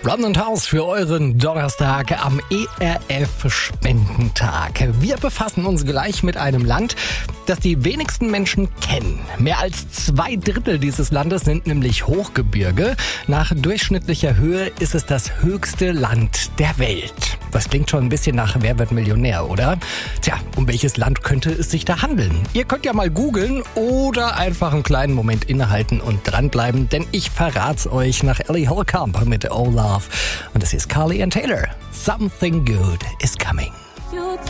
Run & House für euren Donnerstag am ERF-Spendentag. Wir befassen uns gleich mit einem Land, das die wenigsten Menschen kennen. Mehr als 2/3 dieses Landes sind nämlich Hochgebirge. Nach durchschnittlicher Höhe ist es das höchste Land der Welt. Das klingt schon ein bisschen nach Wer wird Millionär, oder? Tja, um welches Land könnte es sich da handeln? Ihr könnt ja mal googeln oder einfach einen kleinen Moment innehalten und dranbleiben, denn ich verrat's euch nach Ellie Holcomb mit Oh Love. Und es ist Carly and Taylor. Something good is coming.